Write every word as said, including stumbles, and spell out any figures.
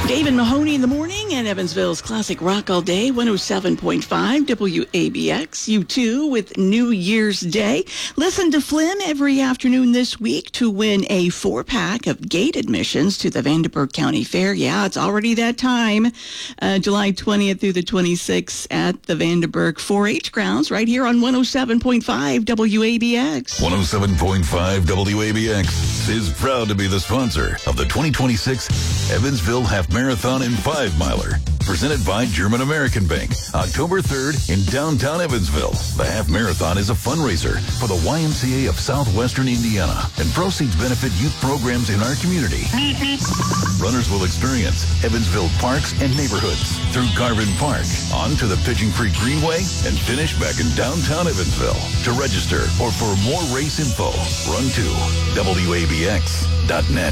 David Mahoney in the morning and Evansville's classic rock all day, one oh seven point five W A B X. You too with New Year's Day. Listen to Flynn every afternoon this week to win a four-pack of gate admissions to the Vanderburgh County Fair. Yeah, it's already that time. Uh, July twentieth through the twenty-sixth at the Vanderburgh four H grounds right here on one oh seven point five W A B X. one oh seven point five W A B X is proud to be the sponsor of the twenty twenty-six Evansville Half Marathon and Five Miler, presented by German American Bank, October third in downtown Evansville. The Half Marathon is a fundraiser for the Y M C A of Southwestern Indiana, and proceeds benefit youth programs in our community. Runners will experience Evansville parks and neighborhoods through Garvin Park, on to the Pigeon Creek Greenway, and finish back in downtown Evansville. To register or for more race info, run to W A B X dot net.